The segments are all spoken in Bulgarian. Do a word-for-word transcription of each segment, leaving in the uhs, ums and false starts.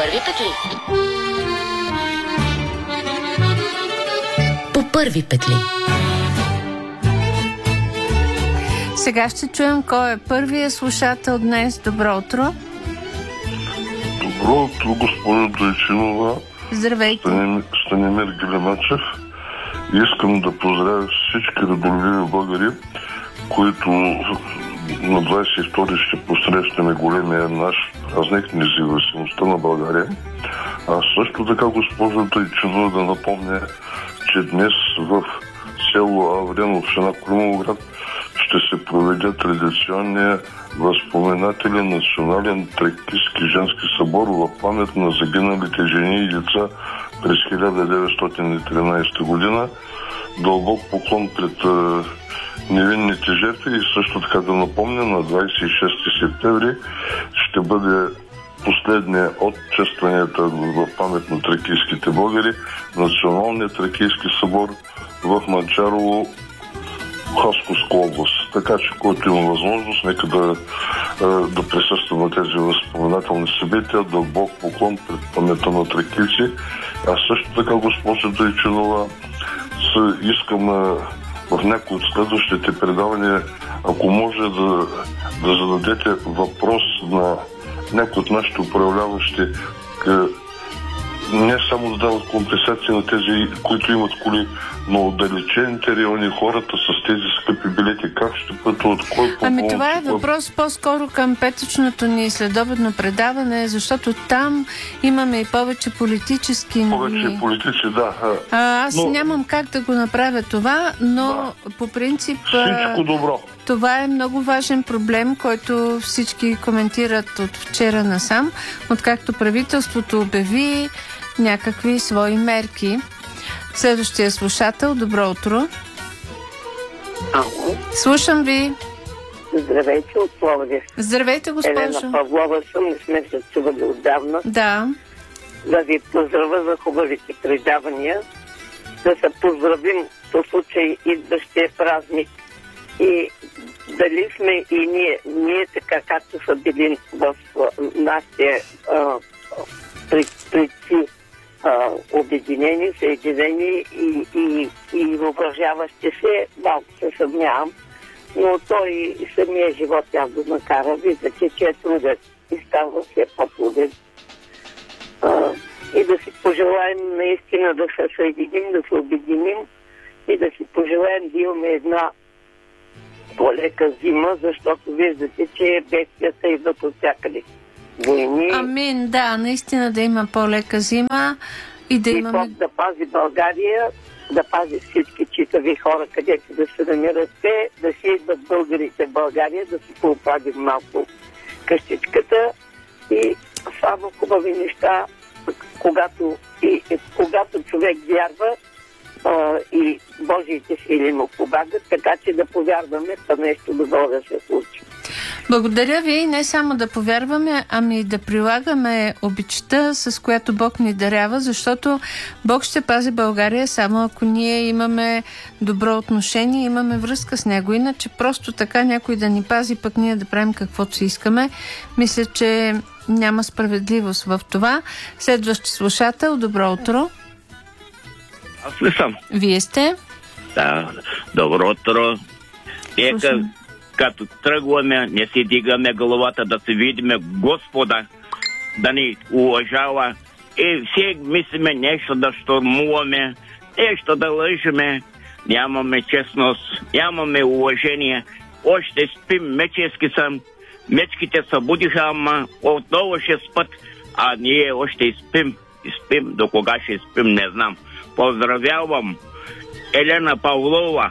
първи петли. По първи петли. Сега ще чуем кой е първият слушател днес. Добро утро. Добро утро, госпожо Дойчинова. Здравейте. Станимир Гилемачев. Искам да поздравя всички родолюбиви българи, които на двадесет и втори ще посрещаме големия наш празник, независимостта на България. А също така, госпожо Дойчинова, да напомня, че днес в село Аврен, община Крумовград, ще се проведе традиционния възпоменателен национален тракийски женски събор в памет на загиналите жени и деца през хиляда деветстотин и тринадесета година. Дълбок поклон пред а, невинните жертви и също така да напомня, на двадесет и шести септември ще бъде последния от честванията в памет на тракийските българи, националният тракийски събор в Манчарово, Хасковска област. Така че, който има възможност, нека да, да присъства на тези възпоменателни събития. Дълбок поклон пред паметта на тракийци. А също така, госпожо Дойчинова, искам в някои от следващите предавания, ако може да, да зададете въпрос на някои от нашите управляващи, не само да дават компенсации на тези, които имат коли, но отдалечените райони, хората с тези скъпи билети, как ще пътуват, кой по Ами това е въпрос по-скоро към петъчното ни следобедно предаване, защото там имаме и повече политически новини. Повече политици, да. А, аз но... нямам как да го направя това, но да. По принцип... Всичко добро. Това е много важен проблем, който всички коментират от вчера насам, откакто правителството обяви някакви свои мерки. Следващия слушател, добро утро. Ало. Слушам ви. Здравейте от Пловдив. Здравейте, госпожо. Елена Павлова съм, не сме се чували отдавна. Да. Да ви поздравя за хубавите предавания, да се поздравим по случай идващия празник и дали сме и ние, ние така както са били в нашите предци, обединени, съединени и, и, и въображаващи се, малко се съмнявам, но той самия живот тя го накара, виждате, че е труден и става все по-труден. И да си пожелаем наистина да се съединим, да се обединим и да си пожелаем да имаме една по-лека зима, защото виждате, че бедствията идват от всякъде. Войни. Амин, да, наистина да има по-лека зима и да и имаме... Бог да пази България, да пази всички читави хора, където да се намират те, да си идват българите в България, да си поопазим малко къщичката и само хубави неща, когато, и, и, когато човек вярва а, и Божиите сили му помагат, така че да повярваме, па нещо добро да се случи. Благодаря ви. Не само да повярваме, ами да прилагаме обичта, с която Бог ни дарява, защото Бог ще пази България само ако ние имаме добро отношение, имаме връзка с Него. Иначе просто така някой да ни пази, пък ние да правим каквото си искаме. Мисля, че няма справедливост в това. Следващ слушател, добро утро. Аз ли съм? Вие сте? Да, добро утро. Ека, като тръгваме, не си дигаме главата, да се видиме Господа, да ни уважава. И все мислиме нещо да штурмуваме, нещо да лъжиме. Нямаме честност, нямаме уважение. Още спим, мечески съм. Мечките събудиха, ама отново ще спът. А ние още спим. Спим, до кога ще спим, не знам. Поздравявам Елена Павлова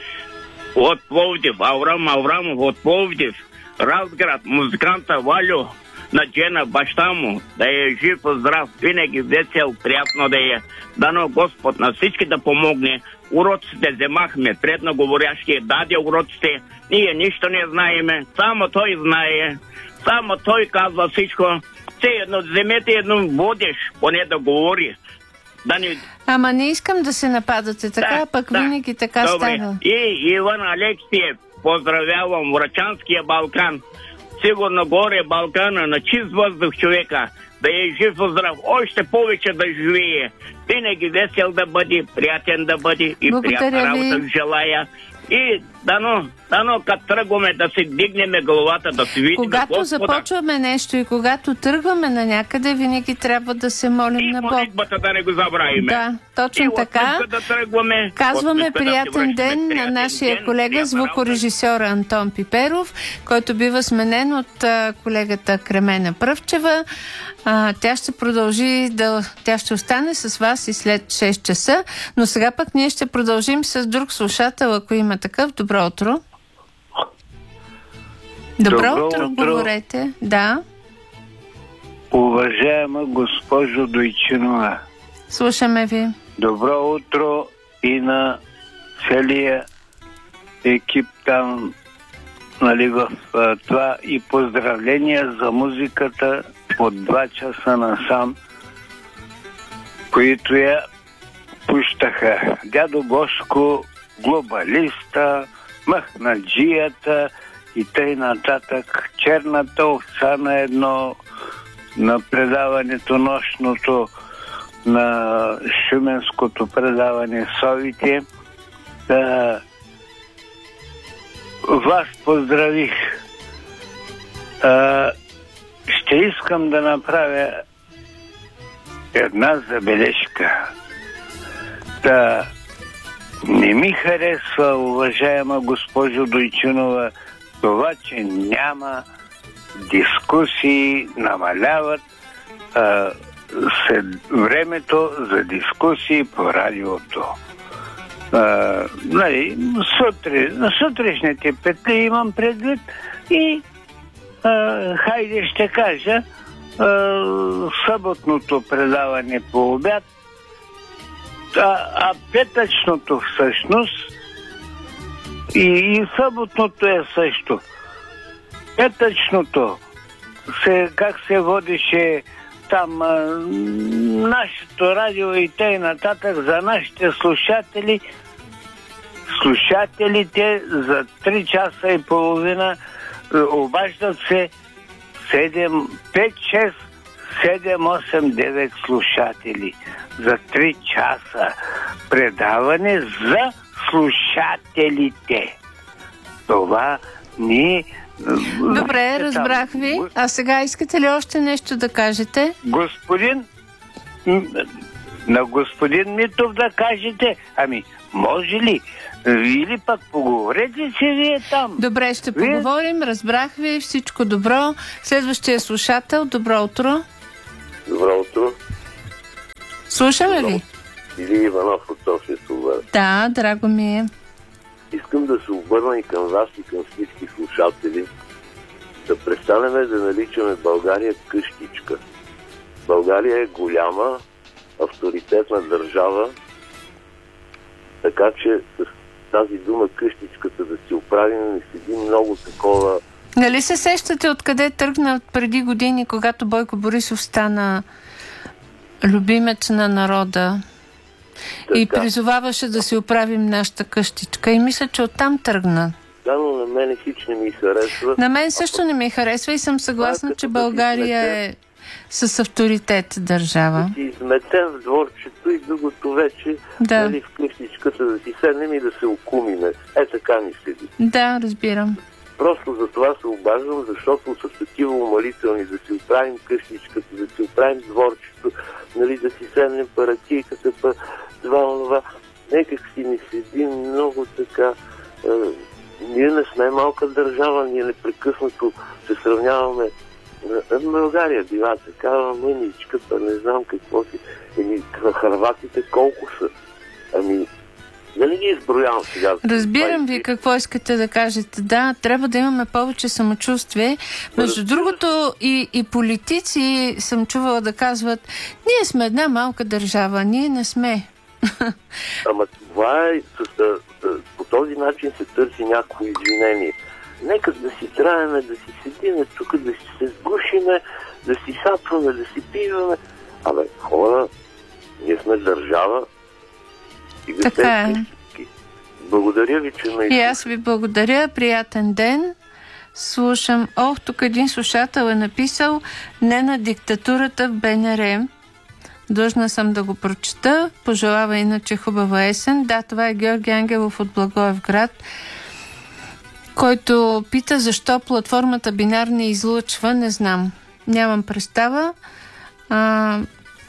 от Пловдив, Аврам Аврамов от Пловдив, Разград, музиканта Валю, на Джена, баща му, да е жив и здрав, винаги весел, приятно да е. Дано Господ на всички да помогне. Уроците вземахме, предно говорящия даде уроците, ние нищо не знаеме, само той знае, само той казва всичко. Все едно, вземете едно водеш, поне да говори. Да ни... Ама не искам да се нападате така, да, пък да. Винаги така Добре. става. И Иван Алексиев, поздравявам Врачанския Балкан. сигурно горе Балкана, на чист въздух човека, да е жив и здрав, още повече да живее. Винаги весел да бъде, приятен да бъде и приятна работа желая. И дано, дано като тръгваме да си дигнеме главата, да си видим когато Господа. започваме нещо и когато тръгваме на някъде, винаги трябва да се молим и на Бог. И молитбата да не го забравим. Да, точно и така. Да тръгваме, казваме приятен да ден на нашия ден, колега, звукорежисьор Антон Пиперов, който бива сменен от а, колегата Кремена Пръвчева. А, тя ще продължи да... Тя ще остане с вас и след шест часа, но сега пък ние ще продължим с друг слушател, ако има такъв. Добро утро. Добро, Добро утро, утро, говорете. Да. Уважаема госпожо Дойчинова. Слушаме ви. Добро утро и на целия екип там, нали, в а, това, и поздравления за музиката от два часа насам, които я пущаха. Дядо Бошко, глобалиста, махнаджията и тъй нататък. Черната овца на едно, на предаването нощното, на шуменското предаване Совите. Да, вас поздравих. А, ще искам да направя една забележка. Да, не ми харесва, уважаема госпожо Дойчинова, това, че няма дискусии, намаляват а, след времето за дискусии по радиото. А, нали, сутри, на сутрешните петли имам предвид и а, хайде ще кажа а, съботното предаване по обяд, а, а петъчното всъщност и, и съботното е също. Петъчното се, как се водеше там а, нашето радио и тъй нататък за нашите слушатели, слушателите за три часа и половина обаждат се седем, пет, шест, седем, осем, девет слушатели за три часа предаване за слушателите. Това ни... Добре, разбрах ви. А сега искате ли още нещо да кажете? Господин... На господин Митов да кажете, ами, може ли? Или пък поговорете си вие там. Добре, ще вие... поговорим. Разбрах ви. Всичко добро. Следващия слушател. Добро утро. Добро утро. Слушаме ви. Или Иванов от София се обърна. Да, драго ми е. Искам да се обърна и към вас и към всички слушатели да престанеме да наричаме България къщичка. България е голяма, авторитетна държава, така че с тази дума къщичката да си оправим не седи много такова. Нали се сещате откъде тръгна преди години, когато Бойко Борисов стана любимец на народа? Така. И призоваваше да си оправим нашата къщичка. И мисля, че оттам тръгна. Да, но на мен хич не ми харесва. На мен също не ми харесва и съм съгласна, че България е с авторитет държава. Да си изметем в дворчето и другото вече, да. Нали, в къщичката да си седнем и да се окумиме. Е, така ми седи. Да, разбирам. Просто за това се обаждам, защото са такива умалителни да си оправим къщичката, да си оправим дворчето, нали, да си седнем паракийката, па това, това. Некак си ни седи много така. Е, ние не сме малка държава, ние непрекъснато се сравняваме. България била такава мъничка, па не знам какво си. Еми, хърватите колко са? Ами, да не ги изброявам сега. Разбирам ви какво искате да кажете. Да, трябва да имаме повече самочувствие. Между другото, и, и политици съм чувала да казват, ние сме една малка държава, ние не сме. Ама това е, по този начин се търси някакво извинение. Нека да си траеме, да си седиме тук, да си се сгушиме, да си сапваме, да си пиваме. Абе, хора, ние сме държава. И така е. Благодаря ви, че ме... И аз ви благодаря. Приятен ден. слушам. Ох, тук един слушател е написал не на диктатурата в БНР. Длъжна съм да го прочета. Пожелава иначе хубава есен. Да, това е Георги Ангелов от Благоевград, който пита защо платформата Бинар не излъчва. Не знам. Нямам представа. А,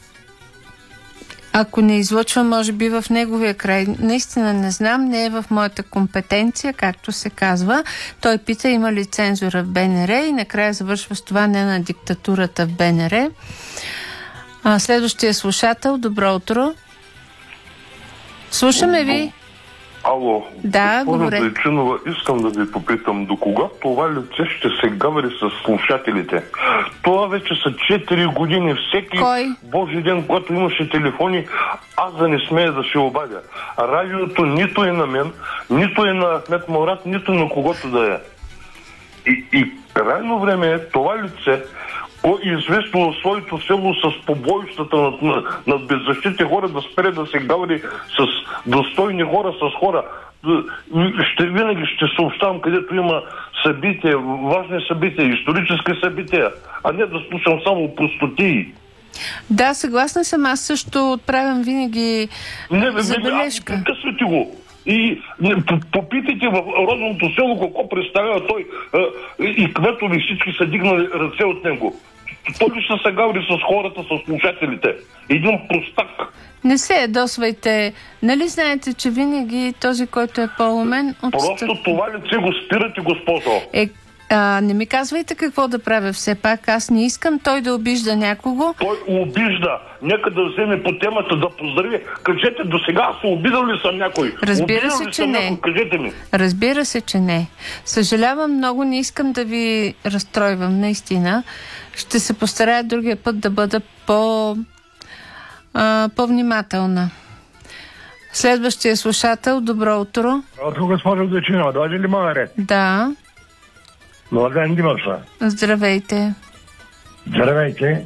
ако не излъчва, може би в неговия край. Наистина не знам. Не е в моята компетенция, както се казва. Той пита има ли цензура в БНР и накрая завършва с това не на диктатурата в БНР. А, следващия слушател. Добро утро. Слушаме ви. Ало. Да, говорете. Дойчинова, искам да ви попитам, до кога това лице ще се гаври с слушателите? Това вече са четири години. Всеки Кой? Божи ден, когато имаше телефони, аз да не смея да се обадя. А радиото нито е на мен, нито е на Ахмед Мурат, нито на когото да е. И, и крайно време е това лице, известно своето село с побоищата над, над, над беззащитни хора, да спре да се гаври с достойни хора, с хора. Ще, винаги ще съобщавам, където има събития, важни събития, исторически събития, а не да слушам само простотии. Да, съгласна съм. Аз също отправям винаги не, забележка. Не, прекъсвайте го. И попитайте в родното село какво представлява той и кметови всички са дигнали ръце от него. Той ли ще се гаври с хората, с слушателите? Един простак. Не се ядосвайте. Нали знаете, че винаги този, който е по-умен... От... Просто това лице го спирате, госпожо. Е, а, не ми казвайте какво да правя все пак. Аз не искам той да обижда някого. Той обижда. Нека да вземе по темата да поздрави. Кажете, до сега се обидал ли съм някой? Разбира се, че не. Някой? Кажете ми. Разбира се, че не. Съжалявам много, не искам да ви разстройвам, наистина. Ще се постарая другия път да бъда по, а, по-внимателна. Следващия слушател, добро утро. Добро утро, госпожо Дойчинова. Дойде ли моя ред? Да. Младен Димовса. Здравейте. Здравейте.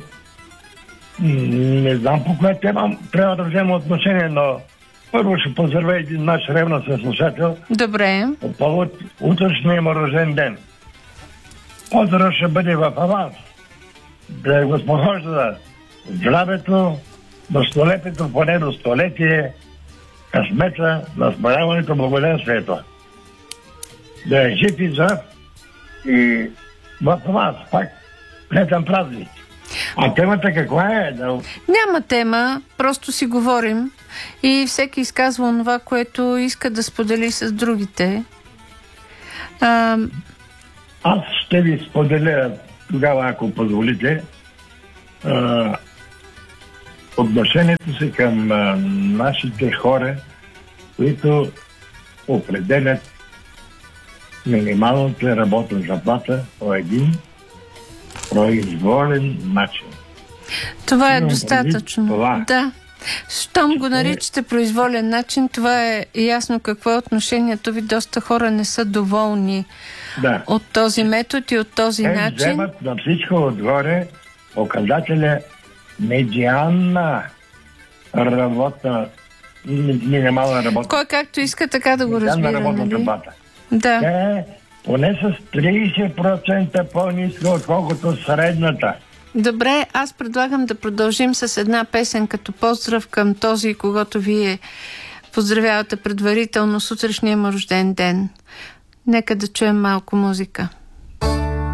Не знам по коя тема трябва да взема отношение, но първо ще поздравя един наш ревностен слушател. Добре. По повод утрешния му рожден ден. Поздрав ще бъде в аванс. Да го спохожда здравето, достолепието, поне до столетие, късмета, насмаляването, благоденствието. Да е жив и здрав и в аванс, пак летен празник. А темата каква е? Да... Няма тема, просто си говорим и всеки изказва онова, което иска да сподели с другите. А... Аз ще ви споделя тогава, ако позволите, а, отношението си към а, нашите хора, които определят минималната работна заплата по един произволен начин. Това е достатъчно. Това. Да. Щом го наричате произволен начин, това е ясно какво е отношението ви. Доста хора не са доволни да. От този метод и от този Те начин. Те вземат на всичко отгоре показателя медианна работна, минимална работна. Кой както иска, така да го разбира, нали? Да. Те поне с трийсет процента по-ниска, отколкото средната. Добре, аз предлагам да продължим с една песен като поздрав към този, когато вие поздравявате предварително с утрешния му рожден ден. Нека да чуем малко музика.